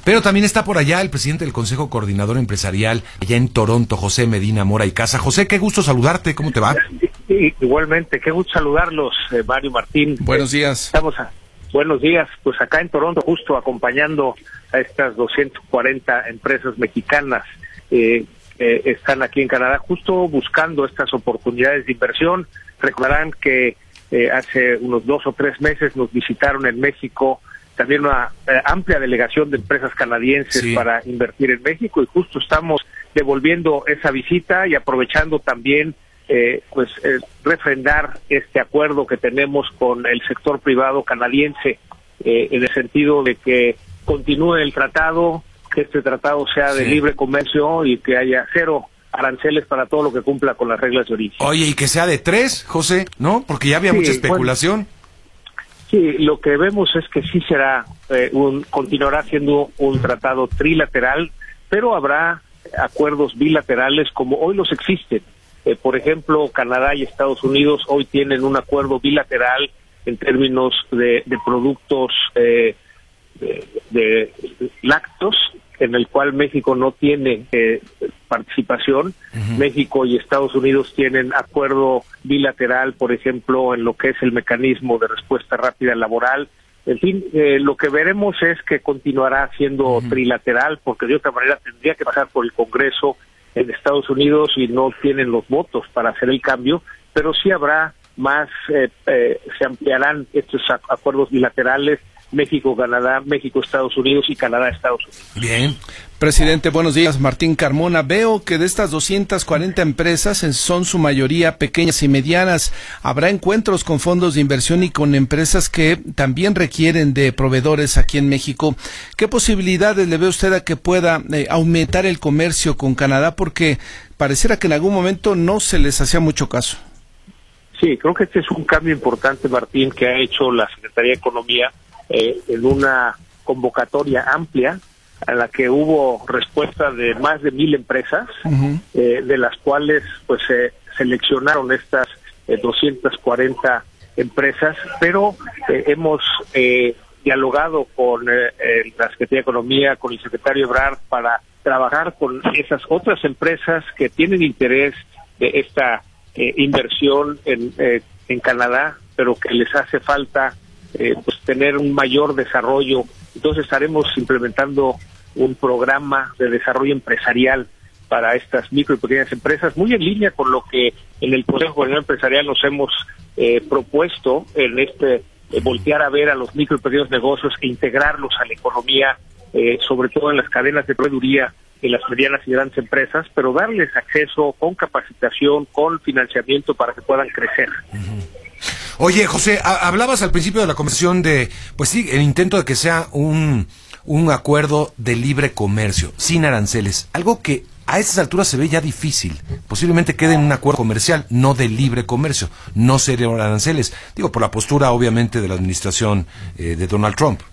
Pero también está por allá el presidente del Consejo Coordinador Empresarial, allá en Toronto, José Medina Mora y Casa. José, qué gusto saludarte, ¿cómo te va? Sí, igualmente, qué gusto saludarlos, Mario Martín. Buenos días. Buenos días, pues acá en Toronto, justo acompañando a estas 240 empresas mexicanas están aquí en Canadá, justo buscando estas oportunidades de inversión. Recordarán que hace unos 2 o 3 meses nos visitaron en México también una amplia delegación de empresas canadienses para invertir en México, y justo estamos devolviendo esa visita y aprovechando también refrendar este acuerdo que tenemos con el sector privado canadiense, en el sentido de que continúe el tratado, que este tratado sea de libre comercio y que haya 0 aranceles para todo lo que cumpla con las reglas de origen. Oye, y que sea de 3, José, ¿no? Porque ya había mucha especulación. Sí, lo que vemos es que sí será continuará siendo un tratado trilateral, pero habrá acuerdos bilaterales como hoy los existen. Por ejemplo, Canadá y Estados Unidos hoy tienen un acuerdo bilateral en términos de productos de lácteos, en el cual México no tiene participación. México y Estados Unidos tienen acuerdo bilateral, por ejemplo, en lo que es el mecanismo de respuesta rápida laboral. En fin, lo que veremos es que continuará siendo trilateral, porque de otra manera tendría que pasar por el Congreso en Estados Unidos y no tienen los votos para hacer el cambio, pero sí habrá más, se ampliarán estos acuerdos bilaterales, México-Canadá, México-Estados Unidos y Canadá-Estados Unidos. Bien. Presidente, buenos días. Martín Carmona. Veo que de estas 240 empresas son su mayoría pequeñas y medianas. ¿Habrá encuentros con fondos de inversión y con empresas que también requieren de proveedores aquí en México? ¿Qué posibilidades le ve usted a que pueda aumentar el comercio con Canadá? Porque pareciera que en algún momento no se les hacía mucho caso. Sí, creo que este es un cambio importante, Martín, que ha hecho la Secretaría de Economía en una convocatoria amplia a la que hubo respuesta de más de 1,000 empresas, de las cuales pues se seleccionaron estas 240 empresas, pero hemos dialogado con la Secretaría de Economía, con el secretario Ebrard, para trabajar con esas otras empresas que tienen interés de esta inversión en Canadá, pero que les hace falta pues tener un mayor desarrollo. Entonces estaremos implementando un programa de desarrollo empresarial para estas micro y pequeñas empresas, muy en línea con lo que en el Consejo Coordinador Empresarial nos hemos propuesto en voltear a ver a los micro y pequeños negocios e integrarlos a la economía, sobre todo en las cadenas de proveeduría en las medianas y grandes empresas, pero darles acceso con capacitación, con financiamiento para que puedan crecer. Oye, José, hablabas al principio de la conversación de, pues sí, el intento de que sea un acuerdo de libre comercio, sin aranceles, algo que a estas alturas se ve ya difícil. Posiblemente quede en un acuerdo comercial, no de libre comercio, no sería aranceles. Digo, por la postura, obviamente, de la administración de Donald Trump.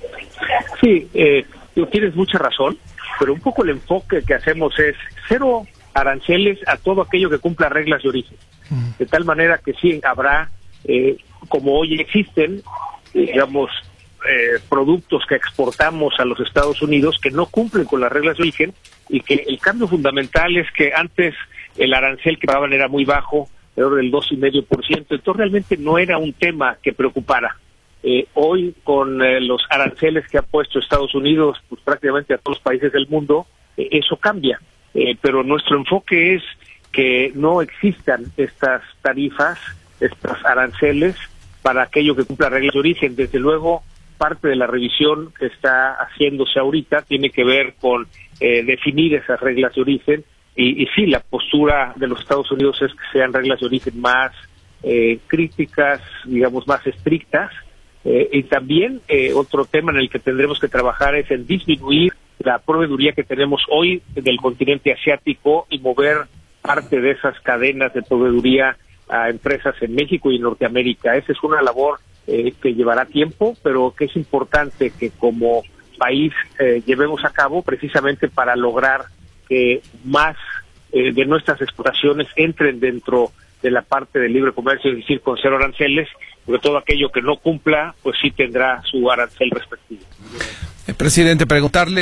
Sí, tienes mucha razón, pero un poco el enfoque que hacemos es 0 aranceles a todo aquello que cumpla reglas de origen. De tal manera que sí habrá, como hoy existen, digamos, productos que exportamos a los Estados Unidos que no cumplen con las reglas de origen, y que el cambio fundamental es que antes el arancel que pagaban era muy bajo, alrededor del 2,5%, entonces realmente no era un tema que preocupara. Hoy, con los aranceles que ha puesto Estados Unidos, pues prácticamente a todos los países del mundo, eso cambia, pero nuestro enfoque es que no existan estas tarifas, estos aranceles para aquello que cumpla reglas de origen. Desde luego, parte de la revisión que está haciéndose ahorita tiene que ver con definir esas reglas de origen, y sí, la postura de los Estados Unidos es que sean reglas de origen más críticas, digamos, más estrictas, y también otro tema en el que tendremos que trabajar es en disminuir la proveeduría que tenemos hoy del continente asiático y mover parte de esas cadenas de proveeduría a empresas en México y Norteamérica. Esa es una labor que llevará tiempo, pero que es importante que como país llevemos a cabo, precisamente para lograr que más de nuestras exportaciones entren dentro de la parte del libre comercio, es decir, con 0 aranceles, porque todo aquello que no cumpla, pues sí tendrá su arancel respectivo. Presidente, preguntarle